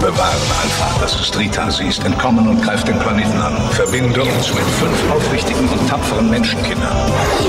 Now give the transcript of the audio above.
Bewahre Alpha, dass du Streeter siehst, entkommen und greif den Planeten an. Verbinde uns mit 5 aufrichtigen und tapferen Menschenkindern.